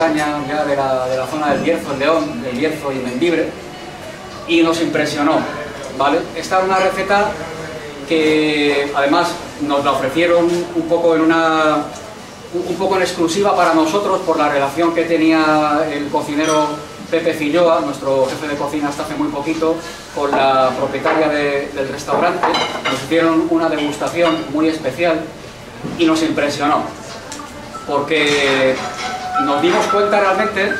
ya de la zona del Bierzo, en León, del Bierzo y Membibre, y nos impresionó, ¿vale? Esta era una receta que además nos la ofrecieron un poco en exclusiva para nosotros por la relación que tenía el cocinero Pepe Filloa, nuestro jefe de cocina hasta hace muy poquito, con la propietaria del restaurante. Nos hicieron una degustación muy especial y nos impresionó, porque nos dimos cuenta realmente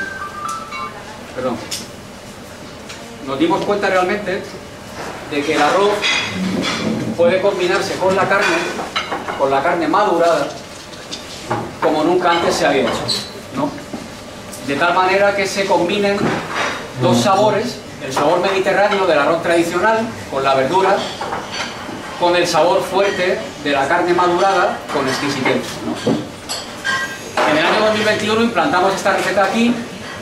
de que el arroz puede combinarse con la carne madurada como nunca antes se había hecho, ¿no? De tal manera que se combinen dos sabores, el sabor mediterráneo del arroz tradicional con la verdura, con el sabor fuerte de la carne madurada con exquisitez, ¿no? En el año 2021 implantamos esta receta aquí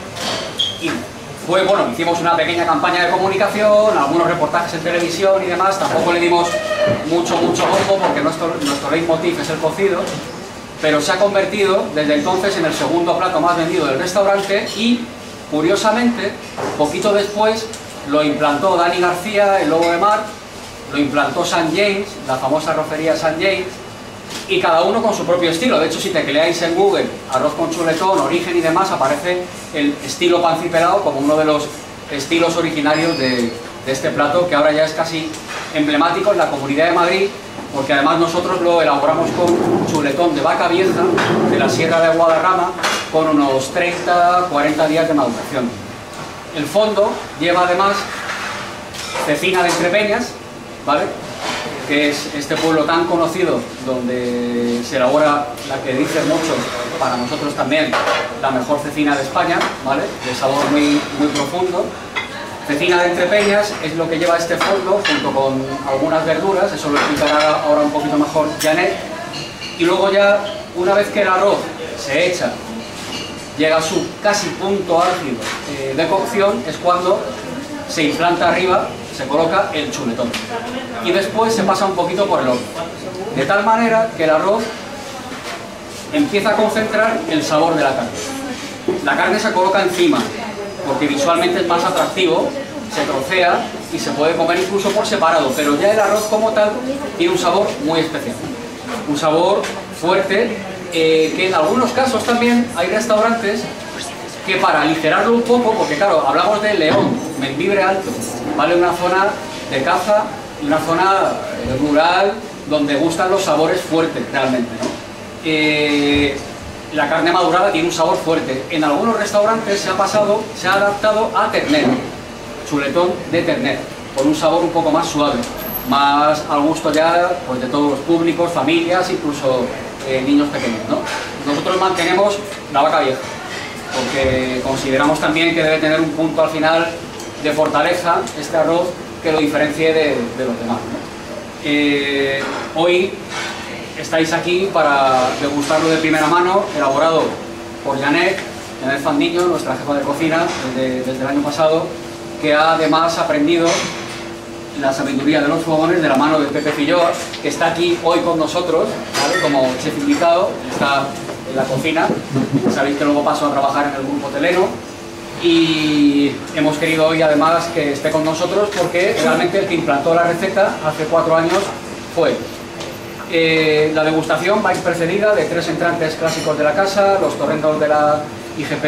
y fue, bueno, hicimos una pequeña campaña de comunicación, algunos reportajes en televisión y demás. Tampoco le dimos mucho bombo porque nuestro leitmotiv es el cocido, pero se ha convertido desde entonces en el segundo plato más vendido del restaurante y, curiosamente, poquito después lo implantó Dani García, el Lobo de Mar, lo implantó St. James, la famosa arrocería St. James, y cada uno con su propio estilo. De hecho, si tecleáis en Google arroz con chuletón, origen y demás, aparece el estilo pancipelado como uno de los estilos originarios de este plato, que ahora ya es casi emblemático en la Comunidad de Madrid, porque además nosotros lo elaboramos con chuletón de vaca vieja de la Sierra de Guadarrama, con unos 30-40 días de maduración. El fondo lleva además cecina de Entrepeñas, ¿vale?, que es este pueblo tan conocido donde se elabora la que dicen muchos, para nosotros también, la mejor cecina de España, ¿vale?, de sabor muy profundo. Cecina de Entrepeñas es lo que lleva este fondo, junto con algunas verduras, eso lo explicará ahora un poquito mejor Janet. Y luego ya, una vez que el arroz se echa, llega a su casi punto álgido de cocción, es cuando se implanta arriba, se coloca el chuletón. Y después se pasa un poquito por el horno, de tal manera que el arroz empieza a concentrar el sabor de la carne. La carne se coloca encima, porque visualmente es más atractivo, se trocea y se puede comer incluso por separado, pero ya el arroz como tal tiene un sabor muy especial, un sabor fuerte, que en algunos casos también hay restaurantes que, para aligerarlo un poco, porque claro, hablamos de León, Membibre Alto, ¿vale?, una zona de caza y una zona rural donde gustan los sabores fuertes realmente, ¿no? La carne madurada tiene un sabor fuerte. En algunos restaurantes se ha adaptado a ternero, chuletón de ternero, con un sabor un poco más suave, más al gusto ya, pues, de todos los públicos, familias, incluso niños pequeños, ¿no? Nosotros mantenemos la vaca vieja, porque consideramos también que debe tener un punto al final de fortaleza este arroz que lo diferencie de los demás, ¿no? Hoy estáis aquí para degustarlo de primera mano, elaborado por Janet Fandiño, nuestra jefa de cocina desde el año pasado, que ha además aprendido la sabiduría de los fogones de la mano de Pepe Filloa, que está aquí hoy con nosotros, ¿vale?, como chef invitado, está en la cocina. Sabéis que luego paso a trabajar en el grupo hotelero y hemos querido hoy además que esté con nosotros porque realmente el que implantó la receta hace 4 años fue él. La degustación va a ir precedida de 3 entrantes clásicos de la casa, los torrendos de la IGP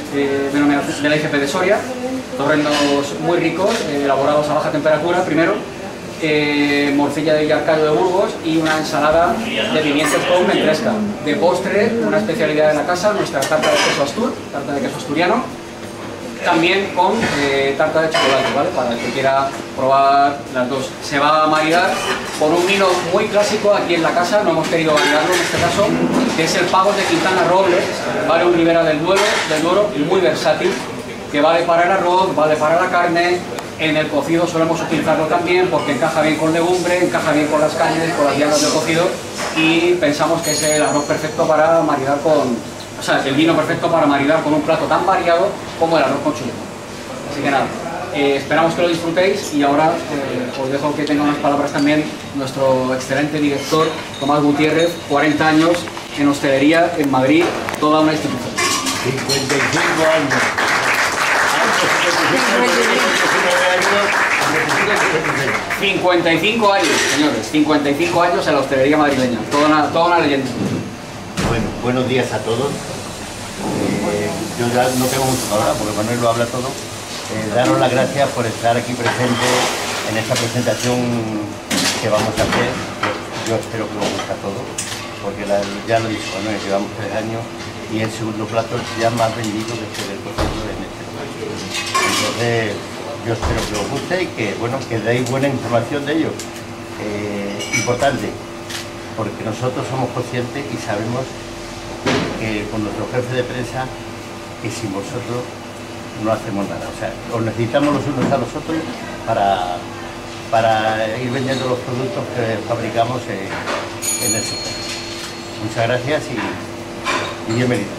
de Soria, torrendos muy ricos, elaborados a baja temperatura primero, morcilla de Villarcayo de Burgos y una ensalada de pimientos con ventresca. De postre, una especialidad de la casa, nuestra tarta de queso Astur, tarta de queso asturiano, también con tarta de chocolate, ¿vale?, para el que quiera probar las dos. Se va a maridar con un vino muy clásico aquí en la casa, no hemos querido variarlo en este caso, que es el Pagos de Quintana Robles, ¿vale?, un Ribera del Duero, y muy versátil, que vale para el arroz, vale para la carne. En el cocido solemos utilizarlo también porque encaja bien con legumbre, encaja bien con las carnes, con las viandas del cocido, y pensamos que es el arroz perfecto para maridar el vino perfecto para maridar con un plato tan variado como el arroz con chuletón. Así que nada, esperamos que lo disfrutéis y ahora os dejo que tenga unas palabras también nuestro excelente director Tomás Gutiérrez, 40 años en hostelería en Madrid, toda una institución. 55 años. 55 años, señores, 55 años en la hostelería madrileña, toda una leyenda. Bueno, buenos días a todos. Yo ya no tengo mucho que hablar porque Manuel lo habla todo. Daros las gracias por estar aquí presente en esta presentación que vamos a hacer. Yo espero que os guste a todos, porque ya lo he dicho Manuel, llevamos 3 años y el segundo plato ya más vendido desde el proceso en este país. Entonces, yo espero que os guste y que, bueno, que deis buena información de ello. Importante, porque nosotros somos conscientes y sabemos que con nuestro jefe de prensa, que sin vosotros no hacemos nada. O sea, os necesitamos los unos a los otros para ir vendiendo los productos que fabricamos en el sector. Muchas gracias y bienvenidos.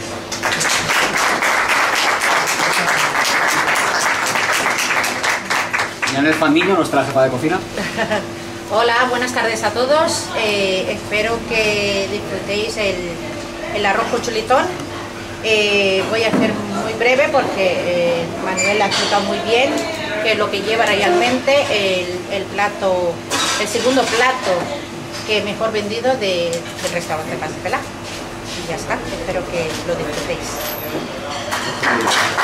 Yanel Fandiño, nuestra jefa de cocina. Hola, buenas tardes a todos. Espero que disfrutéis el arroz con chuletón. Voy a hacer muy breve porque Manuel ha explicado muy bien qué es lo que lleva realmente el segundo plato que mejor vendido del restaurante Pan de Pelá. Y ya está, espero que lo disfrutéis.